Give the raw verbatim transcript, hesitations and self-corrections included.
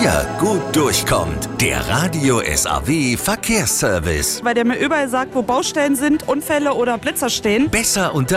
ihr gut durchkommt. Der Radio S A W Verkehrsservice. Weil der mir überall sagt, wo Baustellen sind, Unfälle oder Blitzer stehen. Besser unter